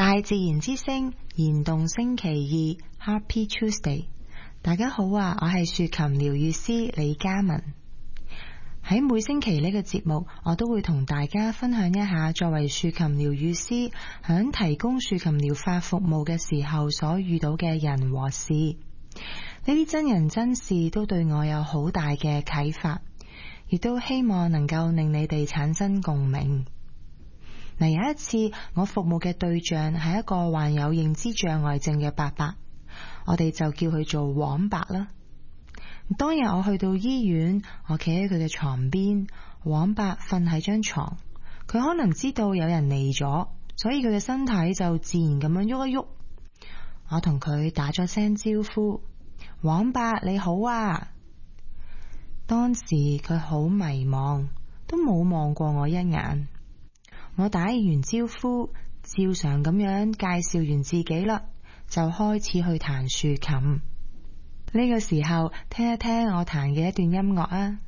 大自然之聲燃動星期二 Happy Tuesday， 大家好啊！我係豎琴療癒師李嘉文。喺每星期呢個節目，我都會同大家分享一下作為豎琴療癒師響提供豎琴療法服務嘅時候所遇到嘅人和事。呢啲真人真事都對我有好大嘅啟發，亦都希望能夠令你哋產生共鳴。嗱，有一次我服務嘅對象係一個患有認知障礙症嘅伯伯，我哋就叫佢做黃伯啦。當日我去到醫院，我企喺佢嘅床邊，黃伯瞓喺張床，佢可能知道有人嚟咗，所以佢嘅身體就自然咁樣喐一喐。我同佢打咗聲招呼，黃伯你好啊。當時佢好迷茫，都冇望過我一眼。我打完招呼，照常咁樣介紹完自己啦，就開始去彈豎琴。呢個時候，聽一聽我彈嘅一段音樂啊。